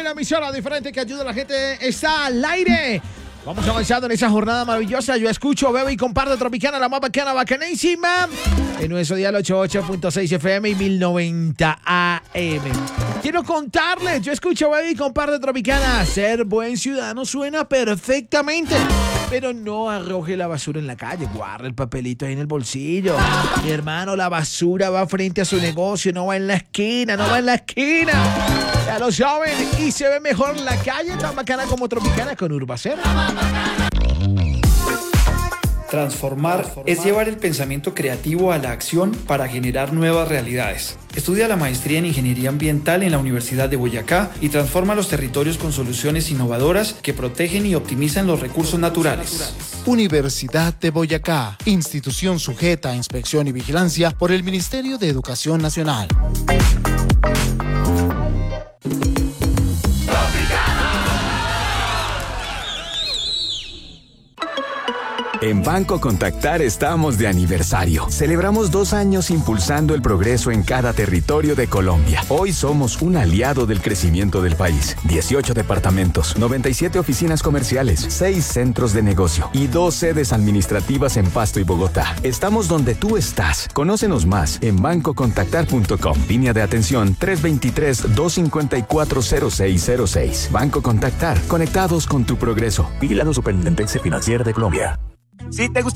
la emisora diferente que ayuda a la gente está al aire. Vamos avanzando en esa jornada maravillosa. Yo escucho, veo y comparto Tropicana, la más bacana, bacanísima. En nuestro dial 88.6 FM y 1090 AM. Quiero contarles, yo escucho, veo y comparto Tropicana. Ser buen ciudadano suena perfectamente, pero no arroje la basura en la calle. Guarde el papelito ahí en el bolsillo. Mi hermano, la basura va frente a su negocio, no va en la esquina, no va en la esquina. Ya lo saben, y se ve mejor la calle tan bacana como Tropicana con Urbacero. Transformar es llevar el pensamiento creativo a la acción para generar nuevas realidades. Estudia la maestría en Ingeniería Ambiental en la Universidad de Boyacá y transforma los territorios con soluciones innovadoras que protegen y optimizan los recursos naturales. Universidad de Boyacá, institución sujeta a inspección y vigilancia por el Ministerio de Educación Nacional. En Banco Contactar estamos de aniversario. Celebramos 2 años impulsando el progreso en cada territorio de Colombia. Hoy somos un aliado del crecimiento del país. 18 departamentos, 97 oficinas comerciales, 6 centros de negocio y 2 sedes administrativas en Pasto y Bogotá. Estamos donde tú estás. Conócenos más en bancocontactar.com. Línea de atención 323-254-0606. Banco Contactar. Conectados con tu progreso. Vigilado Superintendencia Financiera de Colombia. Si te gusta